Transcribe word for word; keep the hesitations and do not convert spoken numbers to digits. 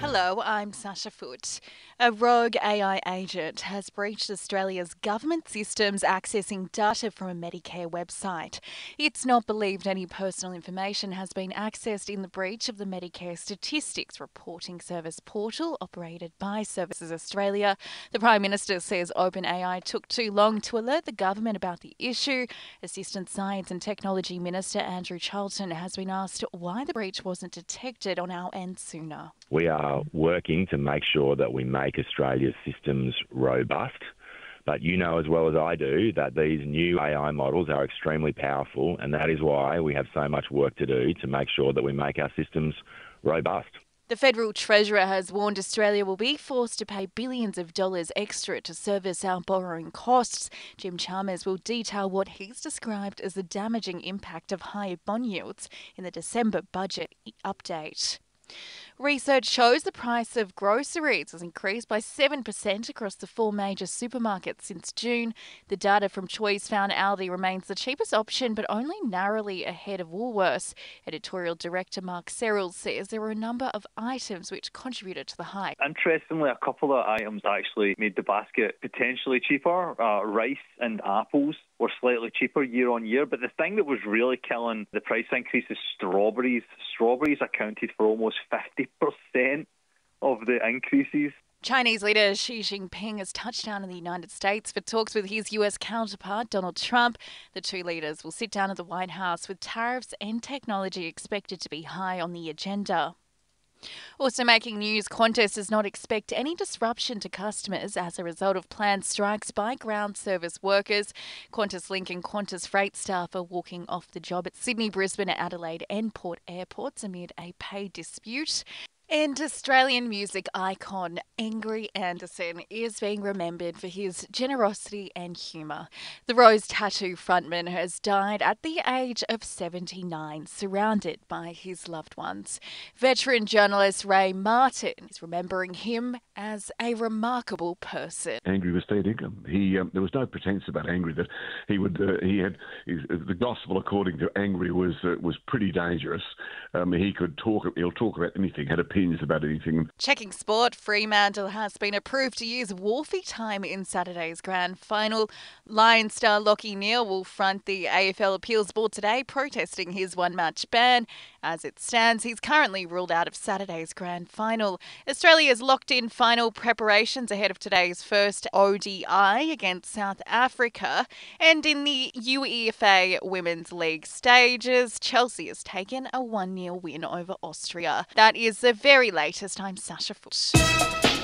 Hello, I'm Sasha Foote. A rogue A I agent has breached Australia's government systems accessing data from a Medicare website. It's not believed any personal information has been accessed in the breach of the Medicare Statistics Reporting Service portal operated by Services Australia. The Prime Minister says OpenAI took too long to alert the government about the issue. Assistant Science and Technology Minister Andrew Charlton has been asked why the breach wasn't detected on our end sooner. We are working to make sure that we make Australia's systems robust. But you know as well as I do that these new A I models are extremely powerful, and that is why we have so much work to do to make sure that we make our systems robust. The Federal Treasurer has warned Australia will be forced to pay billions of dollars extra to service our borrowing costs. Jim Chalmers will detail what he's described as the damaging impact of higher bond yields in the December budget update. Research shows the price of groceries has increased by seven percent across the four major supermarkets since June. The data from Choice found Aldi remains the cheapest option, but only narrowly ahead of Woolworths. Editorial Director Mark Serrell says there were a number of items which contributed to the hike. Interestingly, a couple of items actually made the basket potentially cheaper. Uh, rice and apples were slightly cheaper year on year, but the thing that was really killing the price increase is strawberries. Strawberries accounted for almost fifty percent of the increases. Chinese leader Xi Jinping has touched down in the United States for talks with his U S counterpart, Donald Trump. The two leaders will sit down at the White House with tariffs and technology expected to be high on the agenda. Also making news, Qantas does not expect any disruption to customers as a result of planned strikes by ground service workers. Qantas Link and Qantas Freight staff are walking off the job at Sydney, Brisbane, Adelaide and Port airports amid a pay dispute. And Australian music icon Angry Anderson is being remembered for his generosity and humour. The Rose Tattoo frontman has died at the age of seventy-nine, surrounded by his loved ones. Veteran journalist Ray Martin is remembering him as a remarkable person. Angry was fair income. He um, there was no pretense about Angry that he would. Uh, he had his, the gospel according to Angry was uh, was pretty dangerous. Um, he could talk. He'll talk about anything. Had opinions about anything. Checking sport, Fremantle has been approved to use Wolfie time in Saturday's grand final. Lion star Lachie Neale will front the A F L Appeals Board today, protesting his one-match ban. As it stands, he's currently ruled out of Saturday's grand final. Australia's locked in final preparations ahead of today's first O D I against South Africa. And in the UEFA Women's League stages, Chelsea has taken a one nil win over Austria. That is the very latest. I'm Sasha Foote.